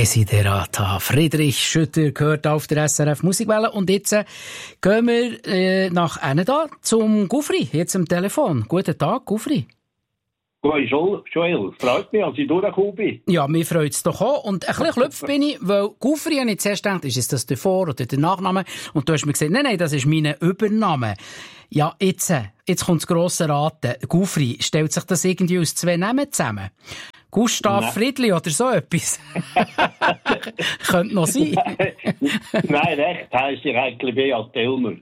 Desiderata. Friedrich Schütter gehört auf der SRF Musikwelle. Und jetzt gehen wir nach da zum Gufri, jetzt am Telefon. Guten Tag, Gufri. Hoi Joel, freut mich, als ich durchgekommen bin. Ja, mir freut es doch auch. Und ein bisschen klopft bin ich, weil Gufri, habe ich zuerst gedacht, ist das der Vor- oder der Nachname? Und du hast mir gesagt, nein, das ist mein Übername. Ja, jetzt kommt das grosse Raten. Gufri, stellt sich das irgendwie aus 2 Namen zusammen? Gustav Friedli oder so etwas? Könnte noch sein. Nein, recht heisst ich eigentlich Beat Elmer.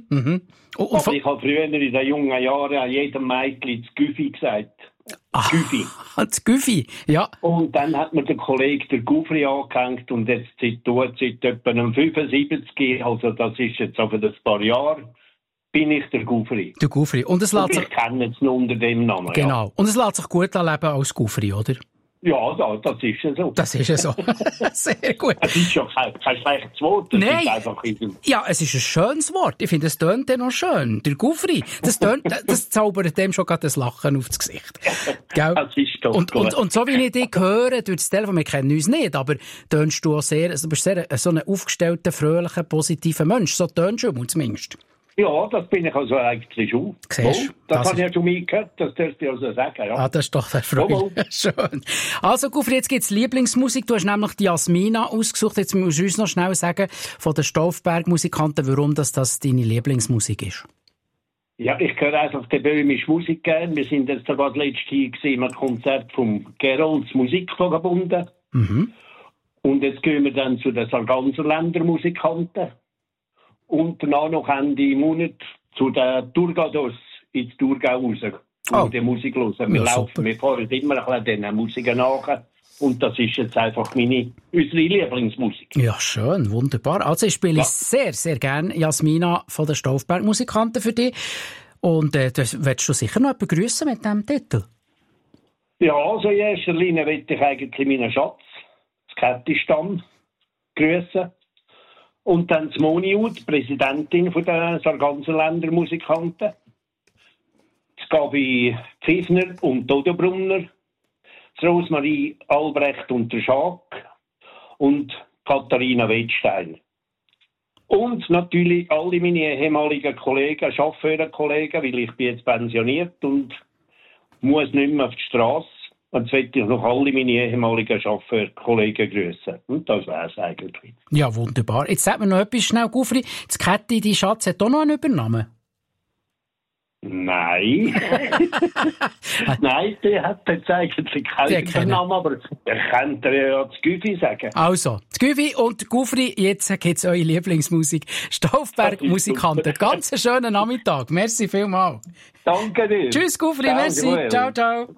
Aber ich habe früher in den jungen Jahren jedem Mädchen das Güffi gesagt. Güffi. Das Güffi, ja. Und dann hat mir der Kollege der Gufri angehängt und jetzt seit etwa 75, also das ist jetzt aber ein paar Jahre, bin ich der Gufri. Der Gufri. Und es lässt sich... Ich kenne es nur unter dem Namen. Genau. Ja. Und es lässt sich gut erleben als Gufri, oder? Ja, das ist ja so. Das ist ja so. Sehr gut. Es ist ja kein schlechtes Wort. Das Nein. ist einfach ja, es ist ein schönes Wort. Ich finde, es tönt dann noch schön. Der Gufri, das zaubert dem schon gerade das Lachen aufs Gesicht. Gell? Das ist doch und so wie ich dich höre, durch das Telefon, wir kennen uns nicht, aber tönst du auch sehr, du bist sehr so ein aufgestellter, fröhlicher, positiver Mensch. So tönst du zumindest. Ja, das bin ich also eigentlich schon. Siehst, das habe ich ja schon mal gehört, das dürfte ich also sagen. Ja. Ah, das ist doch erfreulich. Schön. Also, Gufri, jetzt gibt's Lieblingsmusik. Du hast nämlich die Jasmina ausgesucht. Jetzt musst du uns noch schnell sagen, von den Stolfberg-Musikanten, warum das deine Lieblingsmusik ist. Ja, ich höre einfach die böhmische Musik gerne. Wir sind jetzt sogar das letzte Jahr im Konzert vom Gerolds Musikfonds gebunden. Und jetzt gehen wir dann zu den Sarganserländer Musikanten. Und danach noch Ende Monat zu den Thurgados ins Thurgau raus. Und die Musik hören. Wir laufen, wir fahren immer ein bisschen diesen Musiken nach. Und das ist jetzt einfach unsere Lieblingsmusik. Ja, schön, wunderbar. Also ich spiele sehr, sehr gerne Jasmina von den Stolfberg-Musikanten für dich. Und das willst du sicher noch begrüßen mit diesem Titel? Ja, also in erster Linie möchte ich eigentlich meinen Schatz, das Kettistamm, grüßen. Und dann die Moni, die Präsidentin der Sarganserländer Musikanten. Das Gabi Pfiffner und Dodo Brunner. Das Rosmarie Albrecht und der Schaak. Und Katharina Wettstein. Und natürlich alle meine ehemaligen Kollegen, Chauffeurkollegen, weil ich bin jetzt pensioniert und muss nicht mehr auf die Straße. Und jetzt möchte ich noch alle meine ehemaligen Chauffeurkollegen grüßen. Und das wäre es eigentlich. Ja, wunderbar. Jetzt sagt mir noch etwas schnell, Gufri. Das Kätti, die Schatz, hat auch noch einen Übernamen? Nein. Nein, der hat jetzt eigentlich keinen Übernamen, aber er könnte ja das Güffi sagen. Also, das Güffi und Gufri, jetzt gibt es eure Lieblingsmusik. Stolfberg-Musikanten. Ganz einen schönen Nachmittag. Merci vielmals. Danke dir. Tschüss, Gufri. Merci. Ciao, ciao.